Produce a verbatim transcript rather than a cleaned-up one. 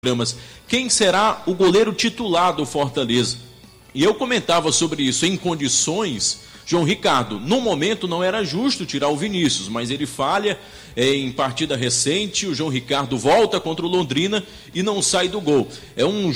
programas. Quem será o goleiro titular do Fortaleza? E eu comentava sobre isso em condições. João Ricardo, no momento não era justo tirar o Vinícius, mas ele falha é, em partida recente. O João Ricardo volta contra o Londrina e não sai do gol. É um